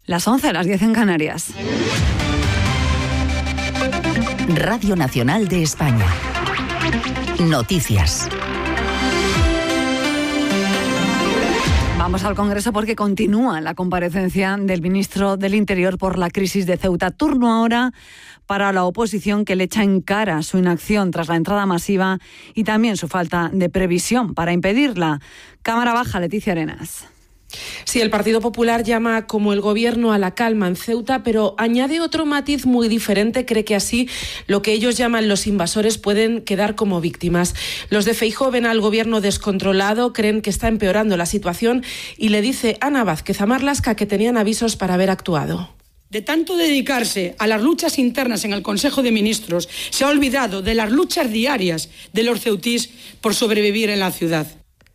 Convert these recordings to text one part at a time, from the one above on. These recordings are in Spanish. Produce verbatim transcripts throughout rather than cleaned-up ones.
Las once, las diez en Canarias. Radio Nacional de España. Noticias. Vamos al Congreso porque continúa la comparecencia del ministro del Interior por la crisis de Ceuta. Turno ahora para la oposición, que le echa en cara su inacción tras la entrada masiva y también su falta de previsión para impedirla. Cámara Baja, Leticia Arenas. Sí, el Partido Popular llama como el Gobierno a la calma en Ceuta, pero añade otro matiz muy diferente. Cree que así lo que ellos llaman los invasores pueden quedar como víctimas. Los de Feijóo ven al Gobierno descontrolado, creen que está empeorando la situación y le dice Ana Vázquez a Marlaska que tenían avisos para haber actuado. De tanto dedicarse a las luchas internas en el Consejo de Ministros, se ha olvidado de las luchas diarias de los ceutís por sobrevivir en la ciudad.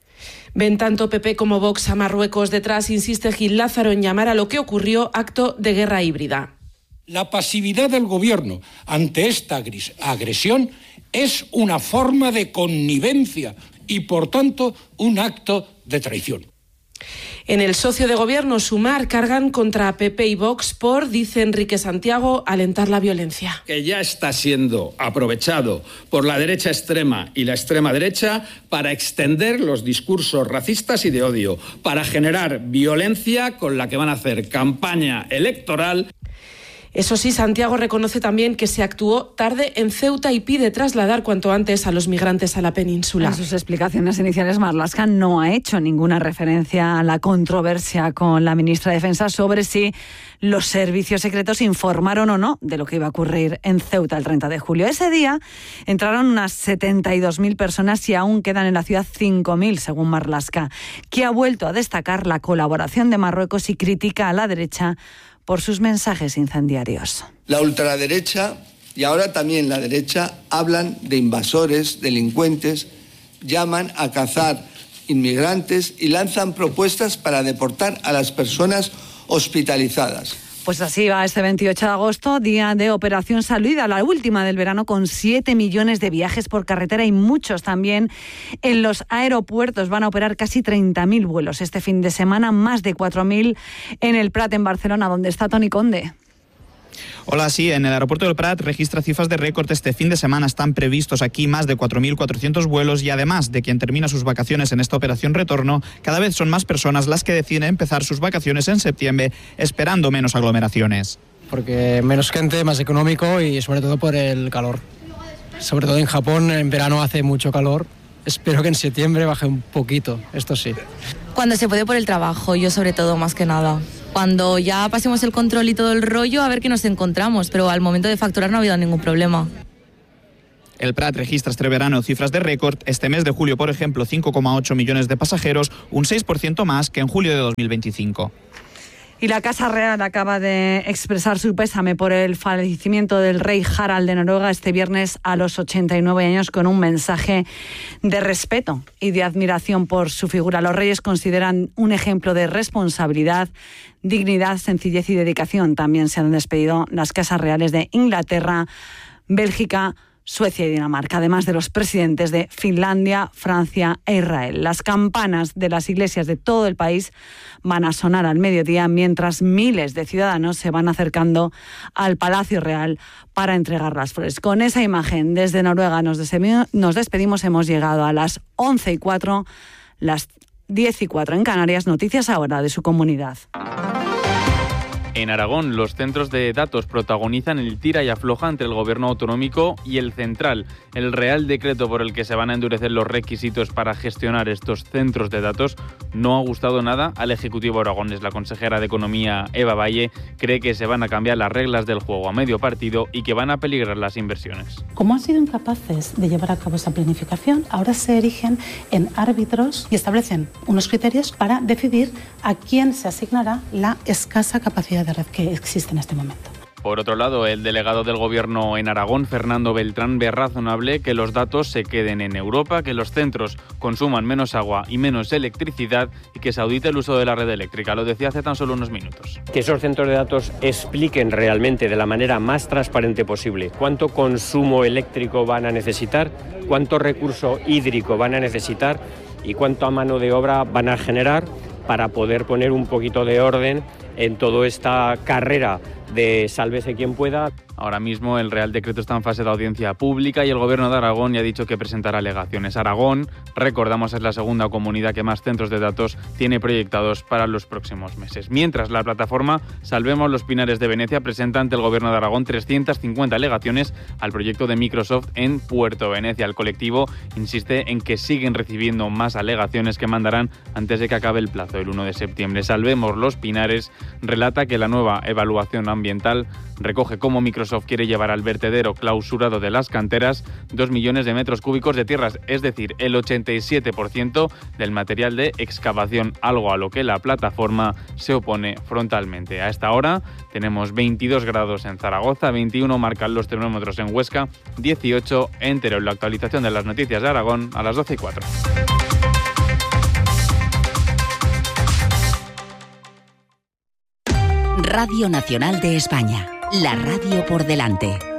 Ven tanto P P como Vox a Marruecos detrás, insiste Gil Lázaro en llamar a lo que ocurrió acto de guerra híbrida. La pasividad del Gobierno ante esta agresión es una forma de connivencia y, por tanto, un acto de traición. En el socio de gobierno Sumar cargan contra P P y Vox por, dice Enrique Santiago, alentar la violencia. Que ya está siendo aprovechado por la derecha extrema y la extrema derecha para extender los discursos racistas y de odio, para generar violencia con la que van a hacer campaña electoral. Eso sí, Santiago reconoce también que se actuó tarde en Ceuta y pide trasladar cuanto antes a los migrantes a la península. En sus explicaciones iniciales, Marlaska no ha hecho ninguna referencia a la controversia con la ministra de Defensa sobre si los servicios secretos informaron o no de lo que iba a ocurrir en Ceuta el treinta de julio. Ese día entraron unas setenta y dos mil personas y aún quedan en la ciudad cinco mil, según Marlaska, que ha vuelto a destacar la colaboración de Marruecos y critica a la derecha por sus mensajes incendiarios. La ultraderecha y ahora también la derecha hablan de invasores, delincuentes, llaman a cazar inmigrantes y lanzan propuestas para deportar a las personas hospitalizadas. Pues así va este veintiocho de agosto, día de Operación Salida, la última del verano, con siete millones de viajes por carretera y muchos también en los aeropuertos. Van a operar casi treinta mil vuelos este fin de semana, más de cuatro mil en el Prat, en Barcelona, donde está Toni Conde. Hola, sí, en el aeropuerto del Prat registra cifras de récord este fin de semana. Están previstos aquí más de cuatro mil cuatrocientos vuelos y además de quien termina sus vacaciones en esta operación retorno, cada vez son más personas las que deciden empezar sus vacaciones en septiembre esperando menos aglomeraciones. Porque menos gente, más económico y sobre todo por el calor. Sobre todo en Japón en verano hace mucho calor. Espero que en septiembre baje un poquito, esto sí. Cuando se puede por el trabajo, yo sobre todo más que nada. Cuando ya pasemos el control y todo el rollo, a ver qué nos encontramos, pero al momento de facturar no ha habido ningún problema. El Prat registra este verano cifras de récord. Este mes de julio, por ejemplo, cinco coma ocho millones de pasajeros, un seis por ciento más que en julio de dos mil veinticinco. Y la Casa Real acaba de expresar su pésame por el fallecimiento del rey Harald de Noruega este viernes a los ochenta y nueve años, con un mensaje de respeto y de admiración por su figura. Los reyes consideran un ejemplo de responsabilidad, dignidad, sencillez y dedicación. También se han despedido las Casas Reales de Inglaterra, Bélgica, Suecia y Dinamarca, además de los presidentes de Finlandia, Francia e Israel. Las campanas de las iglesias de todo el país van a sonar al mediodía, mientras miles de ciudadanos se van acercando al Palacio Real para entregar las flores. Con esa imagen desde Noruega nos despedimos. Hemos llegado a las once y cuatro, las diez y cuatro en Canarias. Noticias ahora de su comunidad. En Aragón, los centros de datos protagonizan el tira y afloja entre el gobierno autonómico y el central. El Real Decreto por el que se van a endurecer los requisitos para gestionar estos centros de datos no ha gustado nada al Ejecutivo aragonés. La consejera de Economía, Eva Valle, cree que se van a cambiar las reglas del juego a medio partido y que van a peligrar las inversiones. Como han sido incapaces de llevar a cabo esa planificación, ahora se erigen en árbitros y establecen unos criterios para decidir a quién se asignará la escasa capacidad de red que existe en este momento. Por otro lado, el delegado del Gobierno en Aragón, Fernando Beltrán, ve razonable que los datos se queden en Europa, que los centros consuman menos agua y menos electricidad y que se audite el uso de la red eléctrica. Lo decía hace tan solo unos minutos. Que esos centros de datos expliquen realmente de la manera más transparente posible cuánto consumo eléctrico van a necesitar, cuánto recurso hídrico van a necesitar y cuánto a mano de obra van a generar, para poder poner un poquito de orden en toda esta carrera de sálvese quien pueda. Ahora mismo el Real Decreto está en fase de audiencia pública y el Gobierno de Aragón ya ha dicho que presentará alegaciones. Aragón, recordamos, es la segunda comunidad que más centros de datos tiene proyectados para los próximos meses. Mientras, la plataforma Salvemos los Pinares de Venecia presenta ante el Gobierno de Aragón trescientas cincuenta alegaciones al proyecto de Microsoft en Puerto Venecia. El colectivo insiste en que siguen recibiendo más alegaciones que mandarán antes de que acabe el plazo, el uno de septiembre. Salvemos los Pinares relata que la nueva evaluación ambiental recoge cómo Microsoft quiere llevar al vertedero clausurado de las canteras dos millones de metros cúbicos de tierras, es decir, el ochenta y siete por ciento del material de excavación, algo a lo que la plataforma se opone frontalmente. A esta hora tenemos veintidós grados en Zaragoza, veintiuno marcan los termómetros en Huesca, dieciocho en Teruel. La actualización de las noticias de Aragón a las doce y cuatro. Radio Nacional de España, la radio por delante.